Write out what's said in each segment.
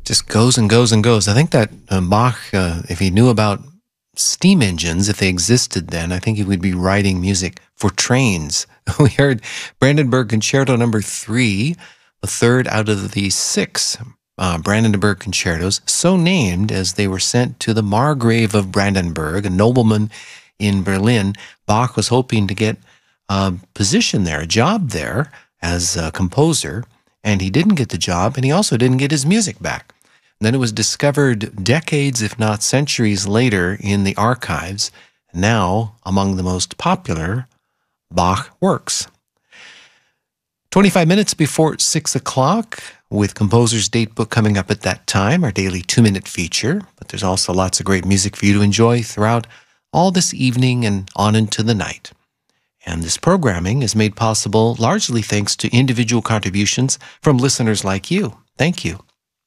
Just goes and goes and goes. I think that Bach, if he knew about steam engines, if they existed then, I think he would be writing music for trains. We heard Brandenburg Concerto number 3, the third out of the 6 Brandenburg concertos, so named as they were sent to the Margrave of Brandenburg, a nobleman in Berlin. Bach was hoping to get a position there, a job there as a composer, and he didn't get the job, and he also didn't get his music back. And then it was discovered decades, if not centuries later, in the archives, now among the most popular Bach works. 25 minutes before 6 o'clock, with Composer's Datebook coming up at that time, our daily 2-minute feature. But there's also lots of great music for you to enjoy throughout all this evening and on into the night. And this programming is made possible largely thanks to individual contributions from listeners like you. Thank you.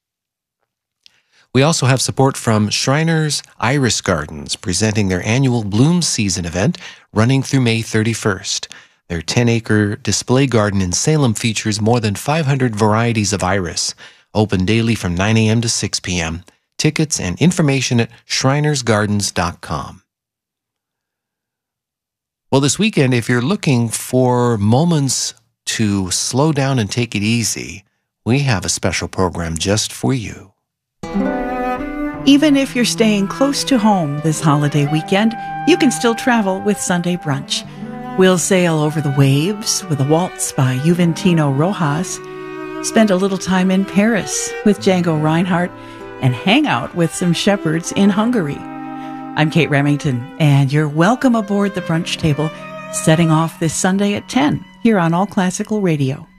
We also have support from Shriners Iris Gardens, presenting their annual Bloom Season event running through May 31st. Their 10-acre display garden in Salem features more than 500 varieties of iris, open daily from 9 a.m. to 6 p.m. Tickets and information at shrinersgardens.com. Well, this weekend, if you're looking for moments to slow down and take it easy, we have a special program just for you. Even if you're staying close to home this holiday weekend, you can still travel with Sunday Brunch. We'll sail over the waves with a waltz by Juventino Rojas, spend a little time in Paris with Django Reinhardt, and hang out with some shepherds in Hungary. I'm Kate Remington, and you're welcome aboard the brunch table, setting off this Sunday at 10 here on All Classical Radio.